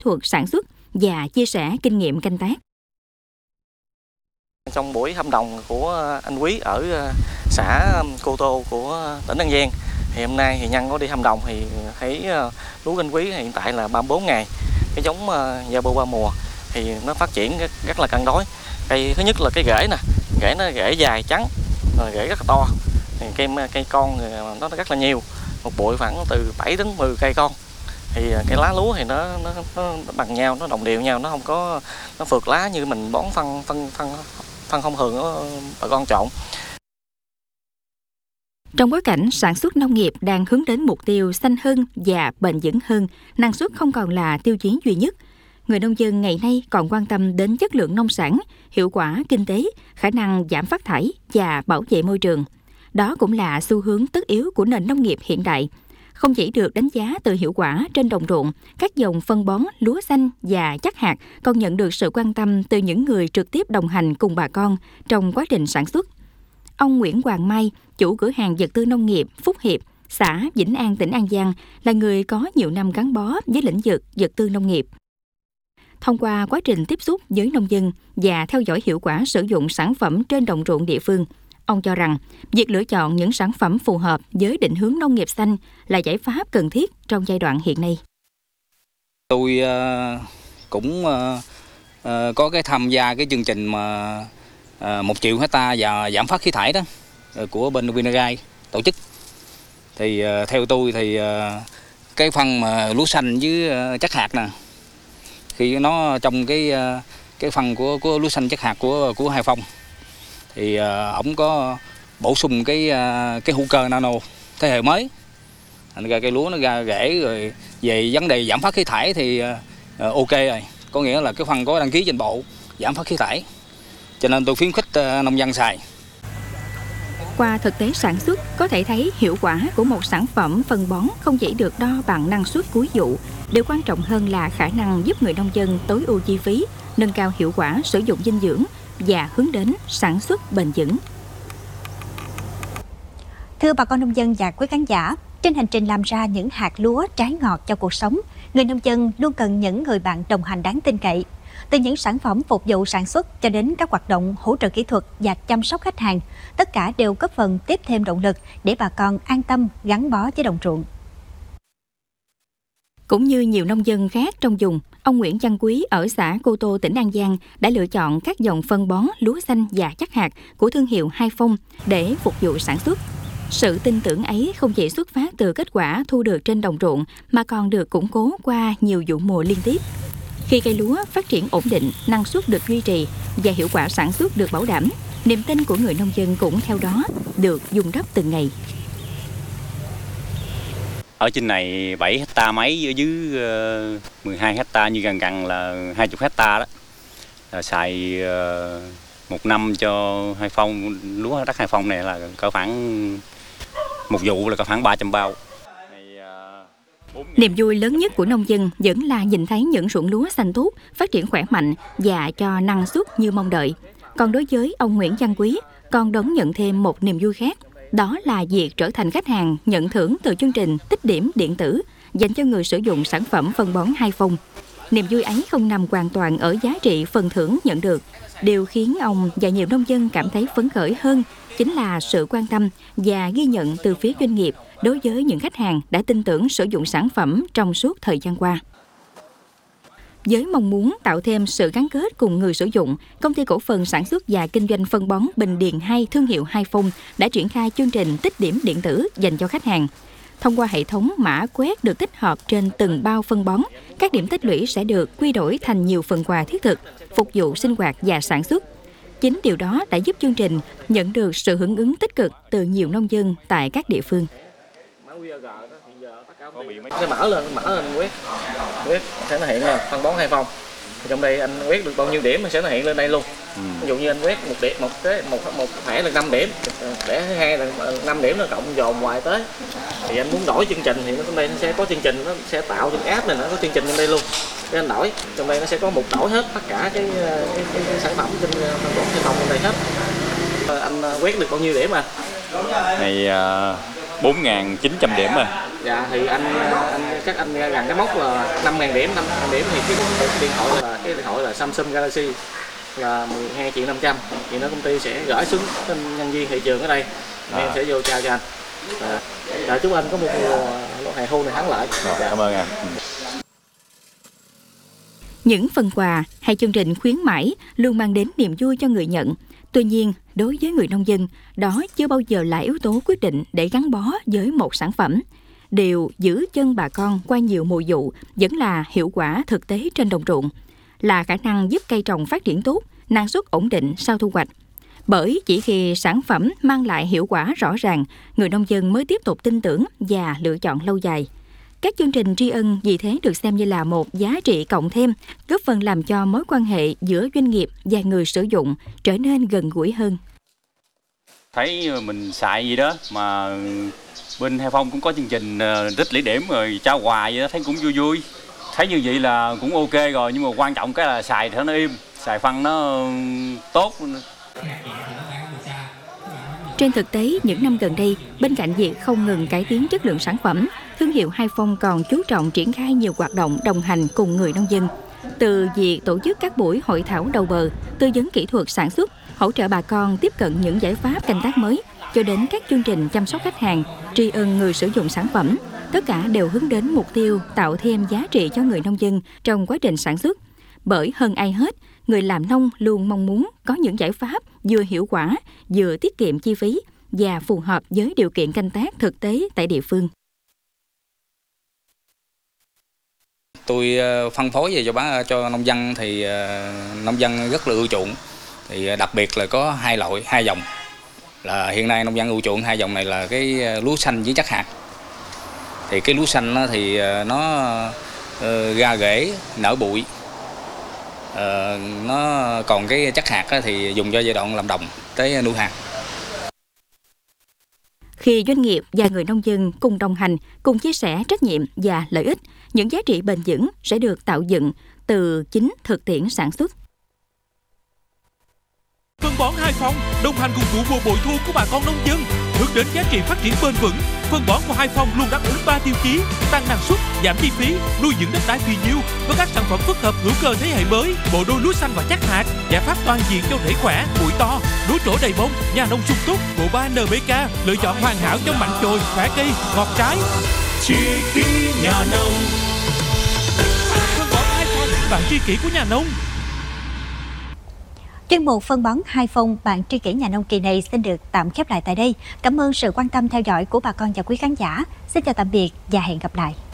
thuật sản xuất và chia sẻ kinh nghiệm canh tác. Trong buổi hâm đồng của anh Quý ở xã Cô Tô của tỉnh An Giang, thì hôm nay thì Nhân có đi hâm đồng thì thấy lúa anh Quý hiện tại là 34 ngày. Cái giống Giabo 3 mùa thì nó phát triển rất là cân đối. Cây thứ nhất là cái rễ nè, rễ nó rễ dài trắng, rồi rễ rất là to. Thì cây con thì nó rất là nhiều, một bụi khoảng từ 7 đến 10 cây con. Thì cái lá lúa thì nó bằng nhau, nó đồng đều nhau, nó không có nó phượt lá như mình bón phân thông thường bà con trộn. Trong bối cảnh sản xuất nông nghiệp đang hướng đến mục tiêu xanh hơn và bền vững hơn, năng suất không còn là tiêu chí duy nhất. Người nông dân ngày nay còn quan tâm đến chất lượng nông sản, hiệu quả kinh tế, khả năng giảm phát thải và bảo vệ môi trường. Đó cũng là xu hướng tất yếu của nền nông nghiệp hiện đại. Không chỉ được đánh giá từ hiệu quả trên đồng ruộng, các dòng phân bón lúa xanh và chắc hạt còn nhận được sự quan tâm từ những người trực tiếp đồng hành cùng bà con trong quá trình sản xuất. Ông Nguyễn Hoàng Mai, chủ cửa hàng vật tư nông nghiệp Phúc Hiệp, xã Vĩnh An, tỉnh An Giang, là người có nhiều năm gắn bó với lĩnh vực vật tư nông nghiệp. Thông qua quá trình tiếp xúc với nông dân và theo dõi hiệu quả sử dụng sản phẩm trên đồng ruộng địa phương, ông cho rằng việc lựa chọn những sản phẩm phù hợp với định hướng nông nghiệp xanh là giải pháp cần thiết trong giai đoạn hiện nay. Tôi cũng có cái tham gia cái chương trình mà 1 triệu hectare và giảm phát khí thải đó của bên Vinagai tổ chức. Thì theo tôi thì cái phân mà lúa xanh với chắc hạt nè, khi nó trong cái phân của lúa xanh chắc hạt của Hải Phong thì ổng có bổ sung cái hữu cơ nano thế hệ mới. Thành ra cây lúa nó ra rễ, rồi về vấn đề giảm phát khí thải thì ok rồi, có nghĩa là cái phân có đăng ký trên bộ giảm phát khí thải, cho nên tôi khuyến khích nông dân xài. Qua thực tế sản xuất, có thể thấy hiệu quả của một sản phẩm phân bón không chỉ được đo bằng năng suất cuối vụ. Điều quan trọng hơn là khả năng giúp người nông dân tối ưu chi phí, nâng cao hiệu quả sử dụng dinh dưỡng và hướng đến sản xuất bền vững. Thưa bà con nông dân và quý khán giả, trên hành trình làm ra những hạt lúa trái ngọt cho cuộc sống, người nông dân luôn cần những người bạn đồng hành đáng tin cậy. Từ những sản phẩm phục vụ sản xuất cho đến các hoạt động hỗ trợ kỹ thuật và chăm sóc khách hàng, tất cả đều góp phần tiếp thêm động lực để bà con an tâm gắn bó với đồng ruộng. Cũng như nhiều nông dân khác trong vùng, ông Nguyễn Văn Quý ở xã Cô Tô, tỉnh An Giang đã lựa chọn các dòng phân bón lúa xanh và chắc hạt của thương hiệu Hải Phong để phục vụ sản xuất. Sự tin tưởng ấy không chỉ xuất phát từ kết quả thu được trên đồng ruộng mà còn được củng cố qua nhiều vụ mùa liên tiếp. Khi cây lúa phát triển ổn định, năng suất được duy trì và hiệu quả sản xuất được bảo đảm, niềm tin của người nông dân cũng theo đó được vun đắp từng ngày. Ở trên này 7 hectare mấy, ở dưới 12 hectare, như gần là 20 hectare đó. Là xài 1 năm cho Hải Phong, lúa đất Hải Phong này là cỡ khoảng một vụ là cỡ khoảng 300 bao. Niềm vui lớn nhất của nông dân vẫn là nhìn thấy những ruộng lúa xanh tốt, phát triển khỏe mạnh và cho năng suất như mong đợi. Còn đối với ông Nguyễn Văn Quý, còn đón nhận thêm một niềm vui khác. Đó là việc trở thành khách hàng nhận thưởng từ chương trình tích điểm điện tử dành cho người sử dụng sản phẩm phân bón Hải Phong. Niềm vui ấy không nằm hoàn toàn ở giá trị phần thưởng nhận được. Điều khiến ông và nhiều nông dân cảm thấy phấn khởi hơn chính là sự quan tâm và ghi nhận từ phía doanh nghiệp đối với những khách hàng đã tin tưởng sử dụng sản phẩm trong suốt thời gian qua. Với mong muốn tạo thêm sự gắn kết cùng người sử dụng, Công ty cổ phần sản xuất và kinh doanh phân bón Bình Điền 2 thương hiệu Hải Phong đã triển khai chương trình tích điểm điện tử dành cho khách hàng. Thông qua hệ thống mã quét được tích hợp trên từng bao phân bón, các điểm tích lũy sẽ được quy đổi thành nhiều phần quà thiết thực, phục vụ sinh hoạt và sản xuất. Chính điều đó đã giúp chương trình nhận được sự hưởng ứng tích cực từ nhiều nông dân tại các địa phương. Sẽ mở lên quét sẽ nó hiện ra phân bón Hải Phong. Thì trong đây anh quét được bao nhiêu điểm sẽ nó hiện lên đây luôn. Ví dụ như anh quét một thẻ là 5 điểm, thẻ thứ hai là 5 điểm, nó cộng dồn hoài tới. Thì anh muốn đổi chương trình thì trong đây nó sẽ có chương trình, nó sẽ tạo trên app này, nó có chương trình trong đây luôn. Để anh đổi, trong đây nó sẽ có mục đổi hết tất cả cái sản phẩm trên phân bón Hải Phong trong đây hết. Anh quét được bao nhiêu điểm à? Này 4.900 điểm rồi. Dạ thì anh chắc anh gần cái mốc là 5.000 điểm, 5.000 điểm thì cái điện thoại là Samsung Galaxy là 12.500.000 thì nó công ty sẽ gửi xuống nhân viên thị trường ở đây. Em sẽ vô trao cho anh. Chúc anh có một mùa hè thu này thắng lợi. Cảm ơn anh. Những phần quà hay chương trình khuyến mãi luôn mang đến niềm vui cho người nhận. Tuy nhiên, đối với người nông dân, đó chưa bao giờ là yếu tố quyết định để gắn bó với một sản phẩm. Điều giữ chân bà con qua nhiều mùa vụ vẫn là hiệu quả thực tế trên đồng ruộng, là khả năng giúp cây trồng phát triển tốt, năng suất ổn định sau thu hoạch. Bởi chỉ khi sản phẩm mang lại hiệu quả rõ ràng, người nông dân mới tiếp tục tin tưởng và lựa chọn lâu dài. Các chương trình tri ân vì thế được xem như là một giá trị cộng thêm, góp phần làm cho mối quan hệ giữa doanh nghiệp và người sử dụng trở nên gần gũi hơn. Thấy mình xài gì đó mà bên Hải Phong cũng có chương trình tích lũy điểm rồi trao quà vậy đó, thấy cũng vui vui. Thấy như vậy là cũng ok rồi, nhưng mà quan trọng cái là xài thì nó im, xài phân nó tốt. Trên thực tế, những năm gần đây, bên cạnh việc không ngừng cải tiến chất lượng sản phẩm, thương hiệu Hải Phong còn chú trọng triển khai nhiều hoạt động đồng hành cùng người nông dân. Từ việc tổ chức các buổi hội thảo đầu bờ, tư vấn kỹ thuật sản xuất, hỗ trợ bà con tiếp cận những giải pháp canh tác mới, cho đến các chương trình chăm sóc khách hàng, tri ân người sử dụng sản phẩm, tất cả đều hướng đến mục tiêu tạo thêm giá trị cho người nông dân trong quá trình sản xuất. Bởi hơn ai hết, người làm nông luôn mong muốn có những giải pháp vừa hiệu quả, vừa tiết kiệm chi phí và phù hợp với điều kiện canh tác thực tế tại địa phương. Tôi phân phối về cho nông dân thì nông dân rất là ưa chuộng. Thì đặc biệt là có hai dòng. Là hiện nay nông dân ưa chuộng hai dòng này là cái lúa xanh với chắc hạt. Thì cái lúa xanh thì nó ra rễ, nở bụi. Nó còn cái chắc hạt thì dùng cho giai đoạn làm đồng tới nuôi hạt. Khi doanh nghiệp và người nông dân cùng đồng hành, cùng chia sẻ trách nhiệm và lợi ích, những giá trị bền vững sẽ được tạo dựng từ chính thực tiễn sản xuất. Phân bón Hải Phong đồng hành cùng vụ mùa bội thu của bà con nông dân, hướng đến giá trị phát triển bền vững. Phân bón của Hải Phong luôn đáp ứng 3 tiêu chí: tăng năng suất, giảm chi phí, nuôi dưỡng đất đai phì nhiêu, với các sản phẩm phức hợp hữu cơ thế hệ mới, bộ đôi lúa xanh và chắc hạt, giải pháp toàn diện cho rễ khỏe, bụi to, lúa trổ đầy bông, nhà nông sung túc, bộ 3 NPK, lựa chọn hoàn hảo cho mạnh chồi, khỏe cây, ngọt trái. Tri kỷ nhà nông. Phân bón Hải Phong, bạn tri kỷ của nhà nông. Chuyên mục phân bón Hải Phong bạn tri kỷ nhà nông kỳ này xin được tạm khép lại tại đây. Cảm ơn sự quan tâm theo dõi của bà con và quý khán giả. Xin chào tạm biệt và hẹn gặp lại.